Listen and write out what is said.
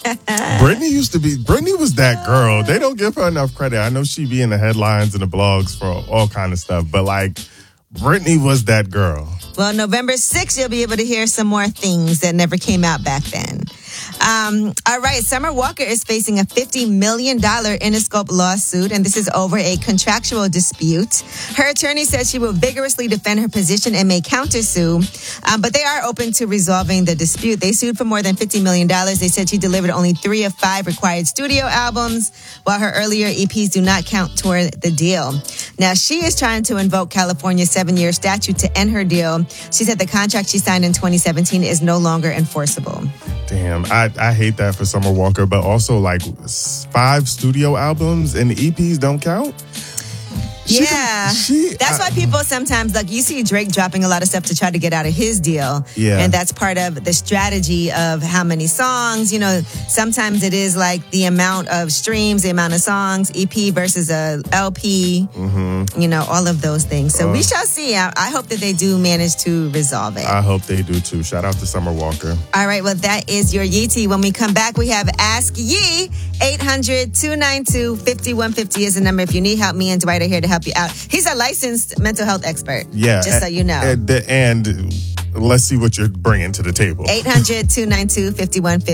Britney was that girl. They don't give her enough credit. I know she be in the headlines and the blogs for all kind of stuff, but like, Britney was that girl. Well, November 6th, you'll be able to hear some more things that never came out back then. All right, Summer Walker is facing a $50 million Interscope lawsuit, and this is over a contractual dispute. Her attorney says she will vigorously defend her position and may countersue, but they are open to resolving the dispute. They sued for more than $50 million. They said she delivered only 3 of 5 required studio albums, while her earlier EPs do not count toward the deal. Now, she is trying to invoke California's 7-year statute to end her deal. She said the contract she signed in 2017 is no longer enforceable. Damn, I hate that for Summer Walker, but also like 5 studio albums and EPs don't count? That's why people sometimes, like, you see Drake dropping a lot of stuff to try to get out of his deal. Yeah. And that's part of the strategy of how many songs. You know, sometimes it is like the amount of streams, the amount of songs, EP versus a LP, you know, all of those things. So we shall see. I hope that they do manage to resolve it. I hope they do too. Shout out to Summer Walker. All right, well, that is your Yee Tea. When we come back, we have Ask Yee. 800-292-5150 is the number. If you need help, me and Dwight are here to help you out. He's a licensed mental health expert. Yeah. Just so you know. And let's see what you're bringing to the table. 800-292-5150.